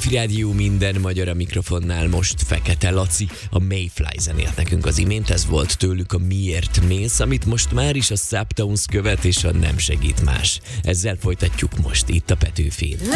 Petőfi Rádió, minden magyar, a mikrofonnál most Fekete Laci. A Mayfly zenélt nekünk az imént, ez volt tőlük a Miért mész, amit most már is a Subtones követ, és a Nem segít más. Ezzel folytatjuk most itt a Petőfin.